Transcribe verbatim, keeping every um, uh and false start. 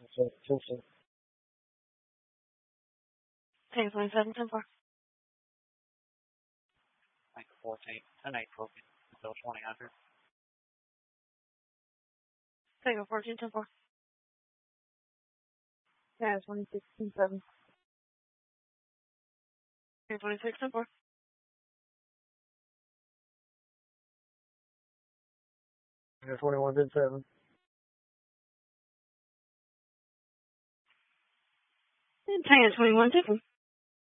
So, so, so. Tango twenty-seven, ten four. Tango fourteen, ten eight, broken. Until twenty hundred. Tango fourteen, ten four. Yeah, twenty-six, ten seven. Tango twenty-six, ten four. Tango twenty-one, ten seven. Tango twenty-one, ten four.